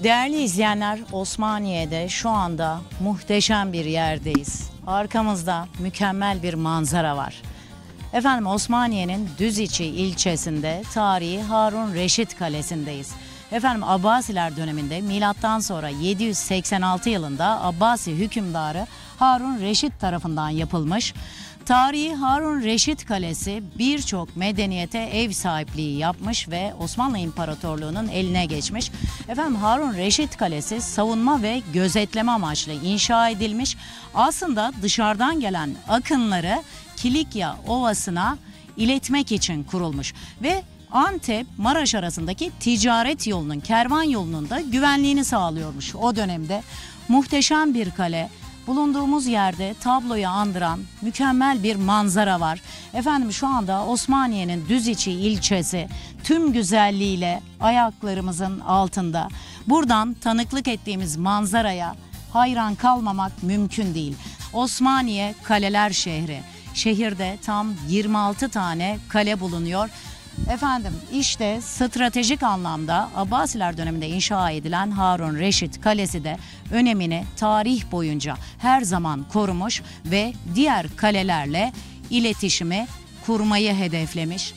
Değerli izleyenler, Osmaniye'de şu anda muhteşem bir yerdeyiz. Arkamızda mükemmel bir manzara var. Efendim, Osmaniye'nin Düziçi ilçesinde tarihi Harun Reşit Kalesi'ndeyiz. Efendim, Abbasiler döneminde milattan sonra 786 yılında Abbasi hükümdarı Harun Reşit tarafından yapılmış. Tarihi Harun Reşit Kalesi birçok medeniyete ev sahipliği yapmış ve Osmanlı İmparatorluğu'nun eline geçmiş. Efendim, Harun Reşit Kalesi savunma ve gözetleme amaçlı inşa edilmiş. Aslında dışarıdan gelen akınları Kilikya Ovası'na iletmek için kurulmuş ve Antep-Maraş arasındaki ticaret yolunun, kervan yolunun da güvenliğini sağlıyormuş o dönemde. Muhteşem bir kale. Bulunduğumuz yerde tabloyu andıran mükemmel bir manzara var. Efendim, şu anda Osmaniye'nin Düziçi ilçesi tüm güzelliğiyle ayaklarımızın altında. Buradan tanıklık ettiğimiz manzaraya hayran kalmamak mümkün değil. Osmaniye kaleler şehri. Şehirde tam 26 tane kale bulunuyor. Efendim, işte stratejik anlamda Abbasiler döneminde inşa edilen Harun Reşit Kalesi de önemini tarih boyunca her zaman korumuş ve diğer kalelerle iletişimi kurmayı hedeflemiş.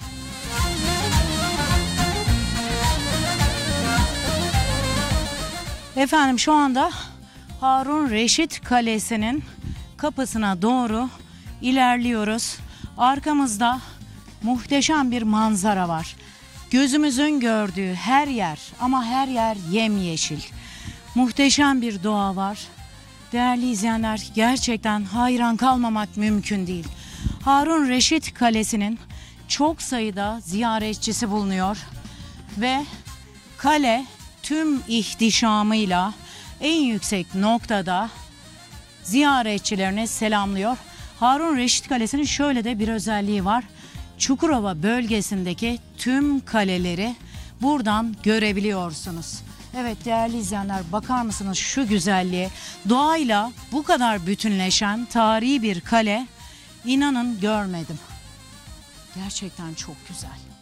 Efendim, şu anda Harun Reşit Kalesi'nin kapısına doğru ilerliyoruz. Arkamızda muhteşem bir manzara var. Gözümüzün gördüğü her yer, ama her yer yemyeşil. Muhteşem bir doğa var. Değerli izleyenler, gerçekten hayran kalmamak mümkün değil. Harun Reşit Kalesi'nin çok sayıda ziyaretçisi bulunuyor ve kale tüm ihtişamıyla en yüksek noktada ziyaretçilerini selamlıyor. Harun Reşit Kalesi'nin şöyle de bir özelliği var. Çukurova bölgesindeki tüm kaleleri buradan görebiliyorsunuz. Evet değerli izleyenler, bakar mısınız şu güzelliğe? Doğayla bu kadar bütünleşen tarihi bir kale, inanın görmedim. Gerçekten çok güzel.